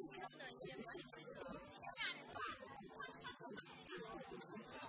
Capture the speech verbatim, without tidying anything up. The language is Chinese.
生的一些问题。下的话，